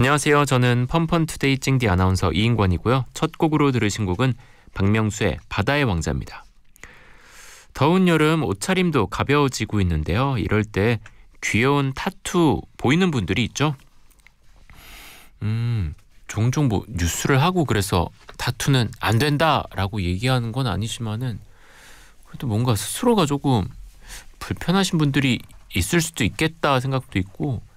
안녕하세요. 저는 펀펀투데이 찡디 아나운서 이인권이고요. 첫 곡으로 들으신 곡은 박명수의 바다의 왕자입니다. 더운 여름 옷차림도 가벼워지고 있는데요. 이럴 때 귀여운 타투 보이는 분들이 있죠. 종종 뉴스를 하고 그래서 타투는 안 된다라고 얘기하는 건 아니지만은 그래도 뭔가 스스로가 조금 불편하신 분들이 있을 수도 있겠다 생각도 있고,